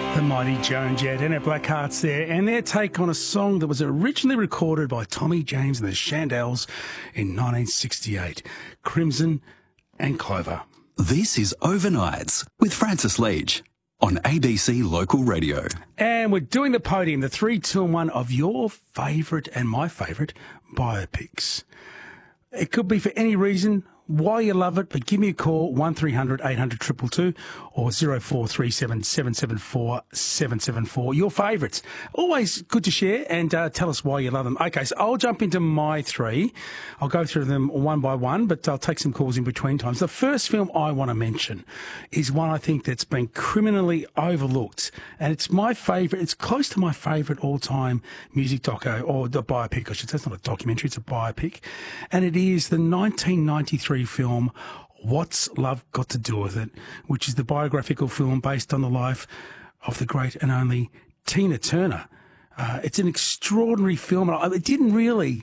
The mighty Joan Jett and her Blackhearts there, and their take on a song that was originally recorded by Tommy James and the Shandels in 1968, Crimson and Clover. This is Overnights with Francis Leach on ABC Local Radio. And we're doing the podium, the 3, 2 and 1 of your favourite and my favourite biopics. It could be for any reason, why you love it, but give me a call, 1300 800 222 or 0437 774 774. Your favourites. Always good to share and tell us why you love them. Okay, so I'll jump into my 3. I'll go through them one by one, but I'll take some calls in between times. The first film I want to mention is one I think that's been criminally overlooked, and it's my favourite. It's close to my favourite all-time music doco, or the biopic, I should say. It's not a documentary, it's a biopic. And it is the 1993 film What's Love Got to Do With It, which is the biographical film based on the life of the great and only Tina Turner. It's an extraordinary film. It didn't really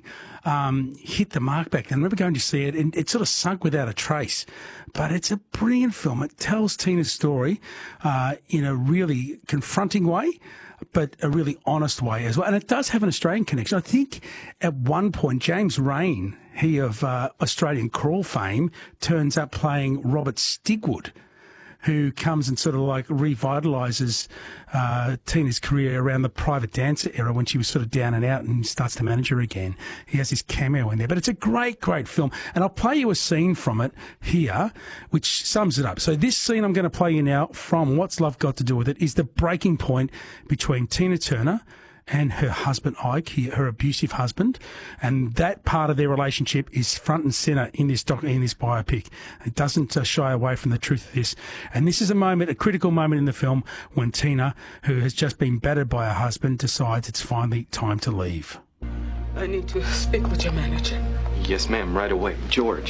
hit the mark back then. I remember going to see it, and it sort of sunk without a trace. But it's a brilliant film. It tells Tina's story in a really confronting way, but a really honest way as well. And it does have an Australian connection. I think at one point, James Raine, he of Australian Crawl fame, turns up playing Robert Stigwood, who comes and sort of like revitalises Tina's career around the Private Dancer era when she was sort of down and out, and starts to manage her again. He has this cameo in there. But it's a great, great film. And I'll play you a scene from it here, which sums it up. So this scene I'm going to play you now from What's Love Got to Do With It is the breaking point between Tina Turner and her husband, Ike, her abusive husband. And that part of their relationship is front and centre in this biopic. It doesn't shy away from the truth of this. And this is a critical moment in the film, when Tina, who has just been battered by her husband, decides it's finally time to leave. I need to speak with your manager. Yes, ma'am, right away. George.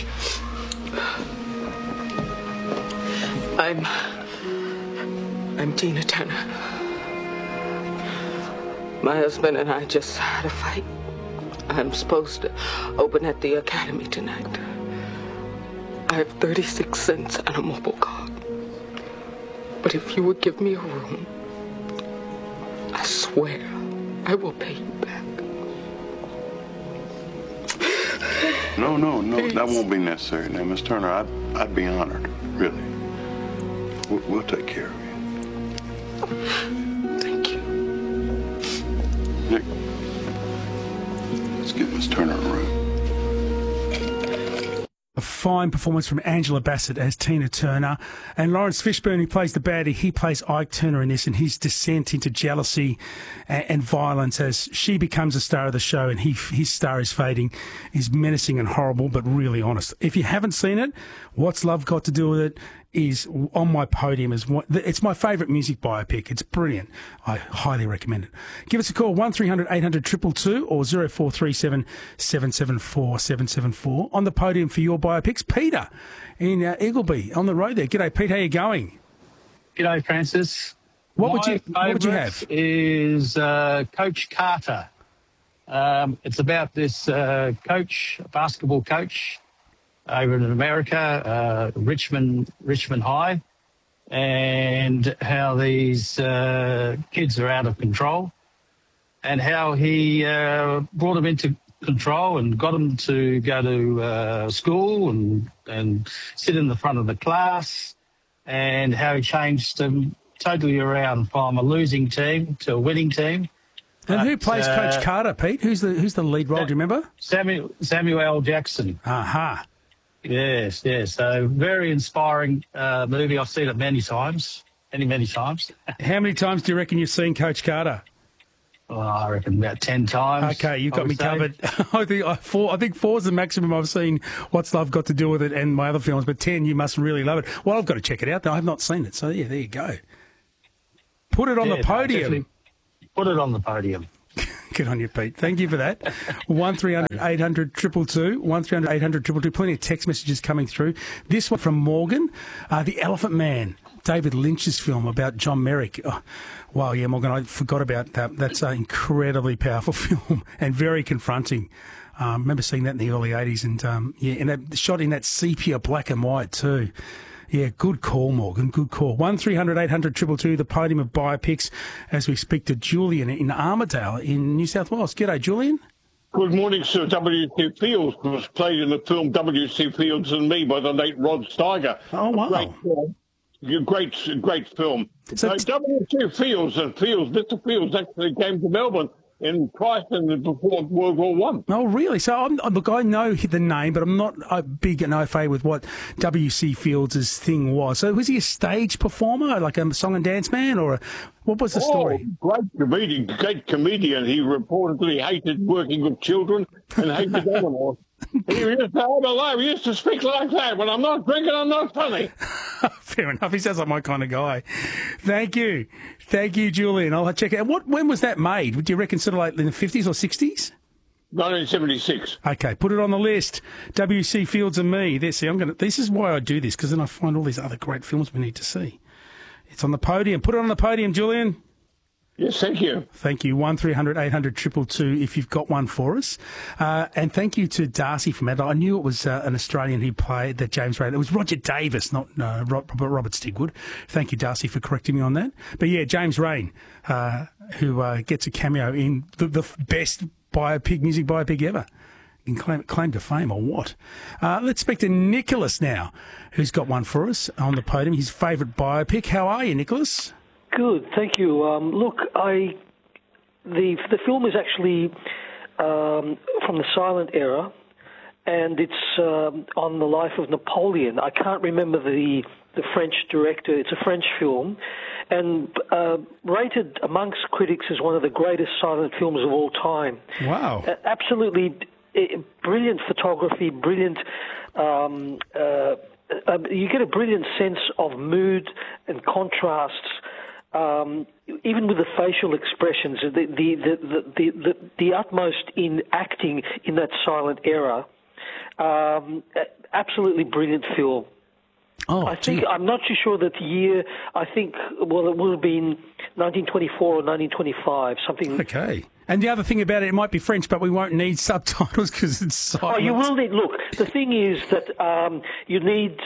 I'm Tina Turner. My husband and I just had a fight. I'm supposed to open at the academy tonight. I have 36 cents and a mobile card. But if you would give me a room, I swear I will pay you back. No, please. That won't be necessary. Now, Miss Turner, I'd be honored, really. We'll take care of you. Thank you. Nick, let's get Miss Turner a room. A fine performance from Angela Bassett as Tina Turner. And Lawrence Fishburne, who plays the baddie, he plays Ike Turner in this, and his descent into jealousy and violence as she becomes a star of the show and his star is fading, is menacing and horrible, but really honest. If you haven't seen it, What's Love Got to Do With It is on my podium. It's my favourite music biopic. It's brilliant. I highly recommend it. Give us a call, 1300 800 222 or 0437 774 774. On the podium for your biopics, Peter in Eagleby on the road there. G'day, Pete. How you going? G'day, Francis. What would you have? Is Coach Carter. It's about this basketball coach over in America, Richmond High, and how these kids are out of control, and how he brought them into control and got them to go to school and sit in the front of the class, and how he changed them totally around from a losing team to a winning team. And who plays Coach Carter, Pete? Who's the lead role? Do you remember? Samuel L. Jackson. Aha. Yes. So very inspiring movie. I've seen it many times. Many times. How many times do you reckon you've seen Coach Carter? Well, I reckon about 10 times. Okay, you've got me covered. I think 4 is the maximum I've seen What's Love Got to Do With It and my other films, but 10, you must really love it. Well, I've got to check it out, though. I have not seen it. So, yeah, there you go. Put it on the podium. Put it on the podium. Good on you, Pete. Thank you for that. 1300 800 222, 1300 800 222. Plenty of text messages coming through. This one from Morgan, The Elephant Man, David Lynch's film about John Merrick. Oh, wow, yeah, Morgan, I forgot about that. That's an incredibly powerful film and very confronting. I remember seeing that in the early 80s, and and shot in that sepia black and white too. Yeah, good call, Morgan. Good call. 1300 800 222, the podium of biopics, as we speak to Julian in Armidale in New South Wales. G'day, Julian. Good morning, Sir. W.C. Fields was played in the film W.C. Fields and Me by the late Rod Steiger. Oh, wow. Great film. Great film. So W.C. Fields and Mr. Fields actually came to Melbourne in Christchurch before World War One. Oh, really? So, look, I know the name, but I'm not a big au fait with what W.C. Fields' thing was. So was he a stage performer, like a song and dance man, or what was the story? Great comedian. He reportedly hated working with children and hated animals. He used to have a life. He used to speak like that. When I'm not drinking, I'm not funny. Fair enough. He sounds like my kind of guy. Thank you, Julian. I'll check it out. When was that made? Would you reckon sort of like in the 50s or 60s? 1976. Okay, put it on the list. W.C. Fields and Me. This is why I do this, because then I find all these other great films we need to see. It's on the podium. Put it on the podium, Julian. Yes, thank you. Thank you. 1300 800 222 if you've got one for us. And thank you to Darcy from Adelaide. I knew it was an Australian who played that James Rain. It was Roger Davis, not Robert Stigwood. Thank you, Darcy, for correcting me on that. But yeah, James Rain, who gets a cameo in the best music biopic ever. In claim to fame or what? Let's speak to Nicholas now, who's got one for us on the podium. His favourite biopic. How are you, Nicholas? Good, thank you. Look, the film is actually from the silent era, and it's on the life of Napoleon. I can't remember the French director. It's a French film, and rated amongst critics as one of the greatest silent films of all time. Wow! Absolutely brilliant photography, brilliant. You get a brilliant sense of mood and contrasts. Even with the facial expressions, the utmost in acting in that silent era, absolutely brilliant film. Oh, I'm not too sure that the year. I think it would have been 1924 or 1925, something. Okay. And the other thing about it might be French, but we won't need subtitles because it's silent. Oh, you will need. Look, the thing is that you need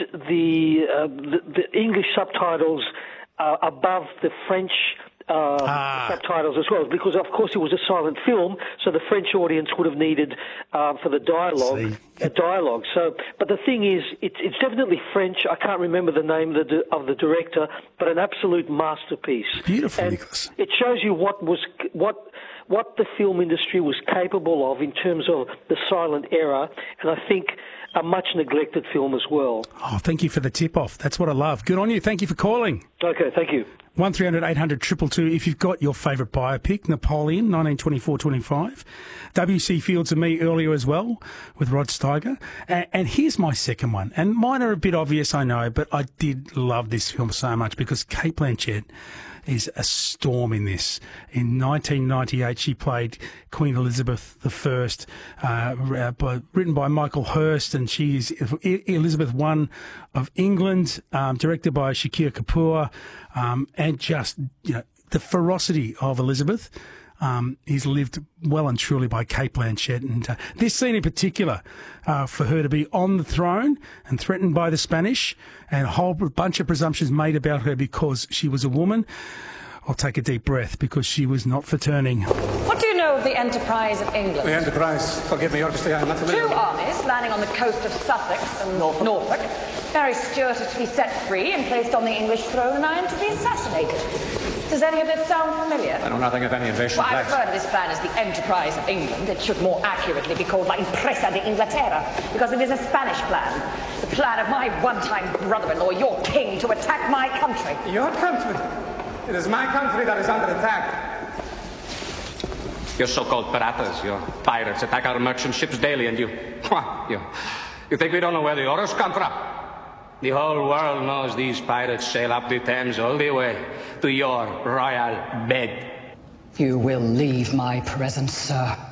the English subtitles above the French subtitles as well, because of course it was a silent film, so the French audience would have needed for the dialogue. So, but the thing is, it's definitely French. I can't remember the name of the director, but an absolute masterpiece. Beautiful, and Nicholas. It shows you what the film industry was capable of in terms of the silent era, and I think a much neglected film as well. Oh, thank you for the tip-off. That's what I love. Good on you. Thank you for calling. Okay, thank you. 1300 800 222 if you've got your favourite biopic, Napoleon, 1924-25. W.C. Fields and Me earlier as well with Rod Steiger. And here's my second one. And mine are a bit obvious, I know, but I did love this film so much because Cate Blanchett is a storm in this. In 1998, she played Queen Elizabeth I, written by Michael Hurst, and she is Elizabeth I of England, directed by Shakir Kapoor, and just, the ferocity of Elizabeth is lived well and truly by Cate Blanchett. And this scene in particular, for her to be on the throne and threatened by the Spanish, and a whole bunch of presumptions made about her because she was a woman. I'll take a deep breath because she was not for turning. What do you know of the Enterprise of England? The Enterprise, forgive me, obviously I'm not familiar. 2 armies landing on the coast of Sussex and Norfolk. Mary Stuart is to be set free and placed on the English throne, and I am to be assassinated. Does any of this sound familiar? I know nothing of any invasion Well, I plans. refer to this plan as the Enterprise of England. It should more accurately be called La Impresa de Inglaterra, because it is a Spanish plan. The plan of my one-time brother-in-law, your king, to attack my country. Your country? It is my country that is under attack. Your so-called piratas, your pirates, attack our merchant ships daily, and you think we don't know where the orders come from? The whole world knows these pirates sail up the Thames all the way to your royal bed. You will leave my presence, sir.